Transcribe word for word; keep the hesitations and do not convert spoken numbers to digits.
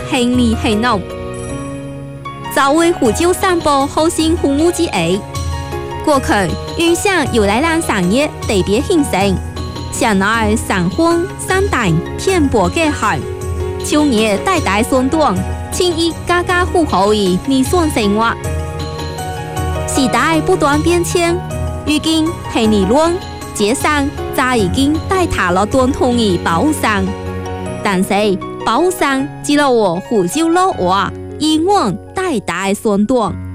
很里很浓。早为湖州散播后新父母之爱，过去影响由来让产业特别兴盛，现在山峰山大天波嘅海，秋叶代代相短，轻易家家户户的日常生活。时代不断变迁，如今係理論街上早已經代替了傳統的保護傘，但是保護傘只係我湖州老話以往代代相傳。